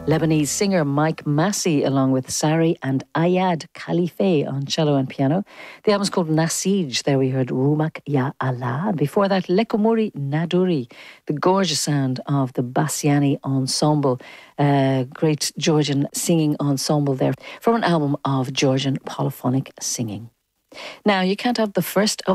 Lebanese singer Mike Massey, along with Sari and Ayad Khalife on cello and piano. The album's called Nasij. There we heard Rumak Ya Allah. And before that, Lekomuri Naduri, the gorgeous sound of the Bassiani Ensemble. Great Georgian singing ensemble there from an album of Georgian polyphonic singing. Now, you can't have the first of